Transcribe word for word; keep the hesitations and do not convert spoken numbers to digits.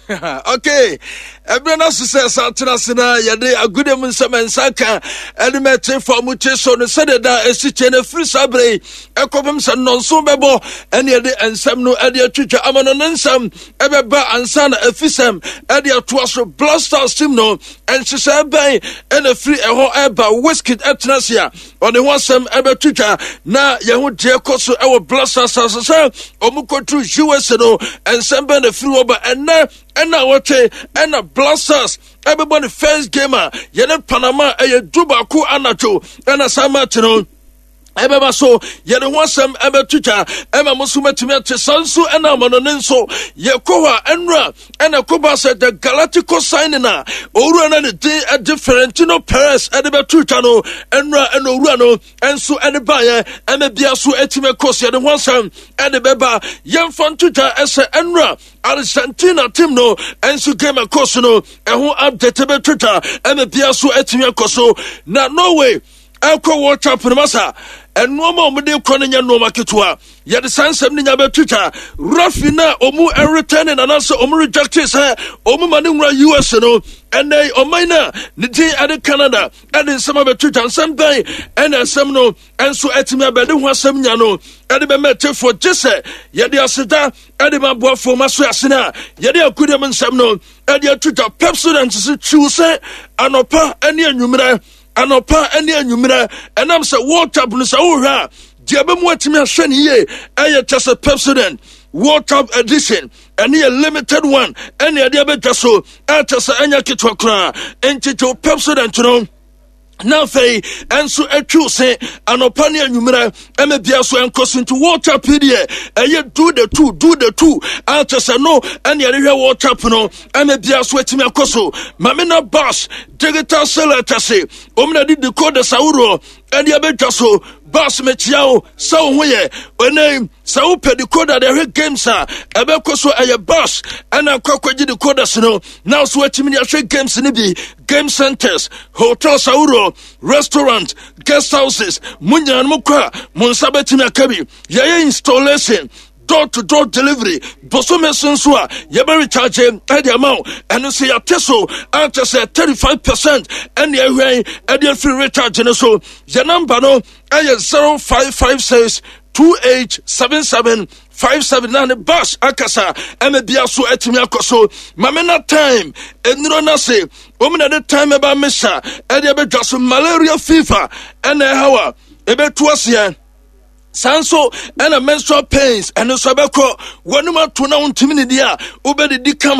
Okay. Ebrena success atrasina yade agude mun semensaka elimete for muche so no sededa esiche na free sabre ekobem se nonso bebo ene yade ensem no ade atwitwa amano nsam ebeba ansa na afisem ade atoaso blaster sim no enhye ben ene free eho eba whiskey etnasia one ho asem ebetwitwa na yeho de koso ewo blaster sasa omukotru U S no ensem ben na free oba ena ena wote ena blasters everybody first gamer yene Panama eye dubaku anacho ena samatino ebeba so yene ho asem ebetwitwa ema musumetime te sanso ena mononenso yekowa enra ena koba se the galactico sign na oru na de a different no Paris edebetwitwa no enra ena oru no enso ene baye ema bia so etime kosi yene ho asem edebeba yemfantwitwa ese enra Argentina team no enso game akoso no eho update be Twitter ema bia so etime akoso na Norway ekọ World Cup masa enoma omde kono nya noma ketwa yede sansem ni nya be Twitter Rafina omu return na na so omu reject say omu mane nwura U S no ene omina ni di ade Canada ade nsema be Twitter nsem ban ene nsem no enso etime be de ho asem nya no ade be mete for jese yede aseda ade mabo for maso asena yede akudem nsem no ade Twitter Pepsodent se choose anopa ene anwumra anopa ene anwumra enam se World Cup no se wo hwa diabe mu atimi ahwe ne ye eye tese Pepsodent World Cup edition and a limited one and the other so atasa anya kitwa kra entito Pepsodent no na fei enso atwu se anopane anwumra eme bia so enkoso into water pedie eye do the two do the two atasa no ene yehwe water no eme bia so atimi akoso mamena bus digital seller tase omna di decoder sauro ene abetwa so bus mechiao sa ho ye ene sa wo pe decoder de games a ebekoso eye bus ana kwakwaji decoders no now so atimi ni ahwe games ni bi game centers hotel sauro restaurant guest houses munyan mukwa munsabeti akabi yeye installation door to door delivery boso mesonso a ye be recharge e the amount and say ya teso after say thirty-five percent and ye hwen e dey free recharge no so your number no e zero five five six two eight seven seven five seven nine bus akasa eme bia so atimi akoso mamena time eniro na se omina the time eba mesha e dey be dwaso malaria fever and e hawa e be to asia sanso and a menstrual pains and so be ko wanuma to na untimi ne dia obedi kama